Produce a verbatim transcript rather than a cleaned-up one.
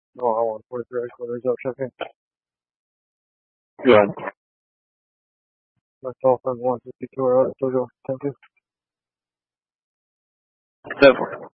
No, I want forty-three quarters of shipping. Good. Myself and one fifty-two are out of Tojo. Thank you. Definitely.